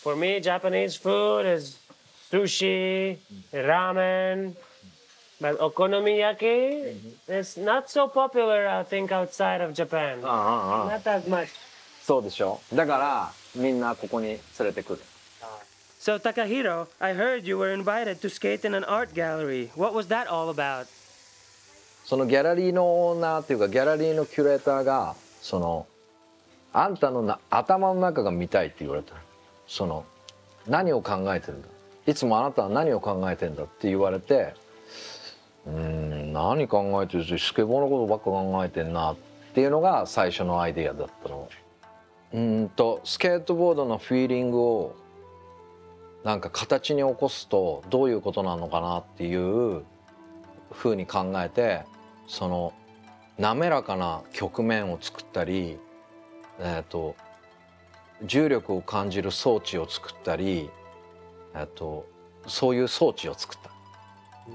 For me, Japanese food is sushi, ramen, but okonomiyaki is not so popular, I think, outside of Japan. うんうんうん Not that much. そうでしょ。だからみんなここに連れてくる。 So, Takahiro, I heard you were invited to skate in an art gallery. What was that all about? そのギャラリーのオーナーっていうかギャラリーのキュレーターがあんたの頭の中が見たいって言われた。何を考えてるんだ、いつもあなたは何を考えてんだって言われて、何考えてるしスケボーのことばっか考えてんなっていうのが最初のアイデアだったの。スケートボードのフィーリングをなんか形に起こすとどういうことなのかなっていうふうに考えて、滑らかな曲面を作ったり、重力を感じる装置を作ったり、そういう装置を作った。